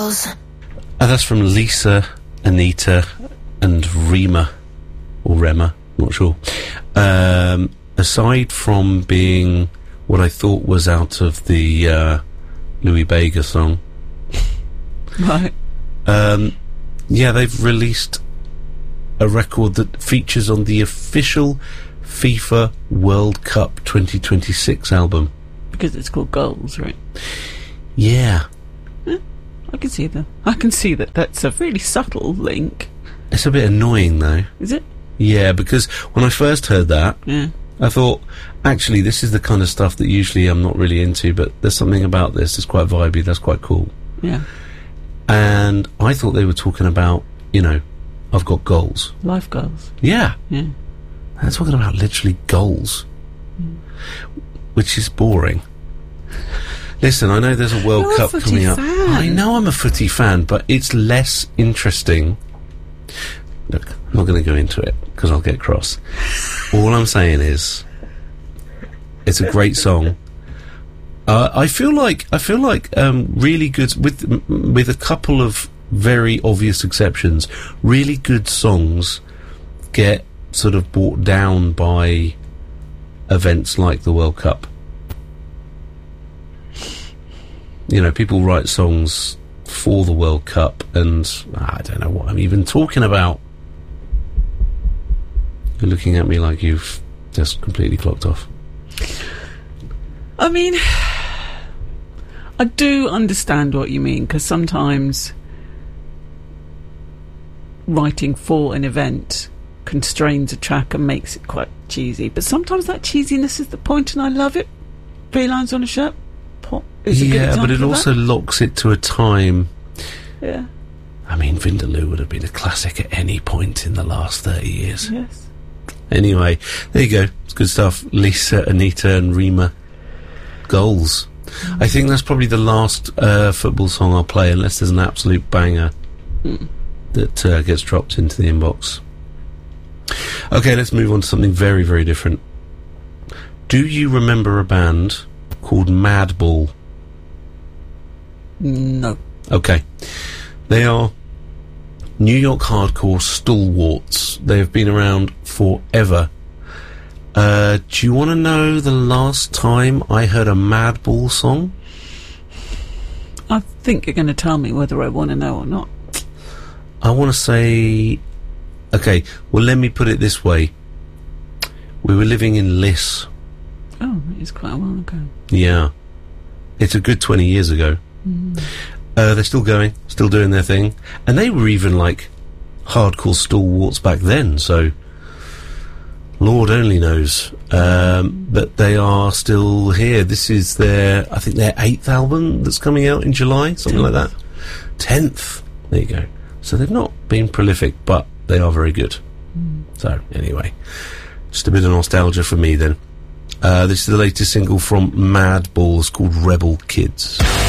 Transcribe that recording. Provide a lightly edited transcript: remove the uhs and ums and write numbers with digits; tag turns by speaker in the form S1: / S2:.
S1: Goals.
S2: That's from Lisa, Anita, and Rema, or Rema, not sure. Aside from being what I thought was out of the Louis Bega song,
S3: Right.
S2: yeah, they've released a record that features on the official FIFA World Cup 2026 album.
S3: Because it's called Goals, right?
S2: Yeah.
S3: I can see that. I can see that. That's a really subtle link.
S2: It's a bit annoying, though.
S3: Is it?
S2: Yeah, because when I first heard that,
S3: Yeah.
S2: I thought, actually, this is the kind of stuff that usually I'm not really into, but there's something about this that's quite vibey, that's quite cool.
S3: Yeah.
S2: And I thought they were talking about, you know, I've got goals.
S3: Life goals.
S2: Yeah.
S3: Yeah.
S2: They're talking about literally goals. Which is boring. Listen, I know there's a World
S3: You're a
S2: Cup
S3: footy
S2: coming up.
S3: fan.
S2: I know I'm a footy fan, but it's less interesting. Look, I'm not going to go into it because I'll get cross. All I'm saying is, it's a great song. I feel like really good with a couple of very obvious exceptions. Really good songs get sort of brought down by events like the World Cup. You know, people write songs for the World Cup, and I don't know what I'm even talking about. You're looking at me like you've just completely clocked off.
S3: I mean, I do understand what you mean, because sometimes writing for an event constrains a track and makes it quite cheesy. But sometimes that cheesiness is the point, and I love it. 3 lines on a shirt. Pop is a good
S2: Yeah, but
S3: example
S2: it
S3: of
S2: also
S3: that.
S2: locks it to a time.
S3: Yeah.
S2: I mean, Vindaloo would have been a classic at any point in the last 30 years.
S3: Yes.
S2: Anyway, there you go. It's good stuff. Lisa, Anita, and Rema. Goals. I think that's probably the last football song I'll play, unless there's an absolute banger that gets dropped into the inbox. Okay, let's move on to something very, very different. Do you remember a band called Madball?
S3: No.
S2: Okay. They are New York hardcore stalwarts. They have been around forever. Do you want to know the last time I heard a Madball song?
S3: I think you're going to tell me whether I want to know or not.
S2: I want to say... Okay, well, let me put it this way. We were living in Liss.
S3: Oh, it's quite a while ago.
S2: Yeah. It's a good 20 years ago. They're still going, still doing their thing. And they were even, like, hardcore stalwarts back then, so... Lord only knows. But they are still here. This is their, I think, their 8th album that's coming out in July, something like that. 10th. There you go. So they've not been prolific, but they are very good. So, anyway. Just a bit of nostalgia for me, then. This is the latest single from Madball. It's called Rebel Kids.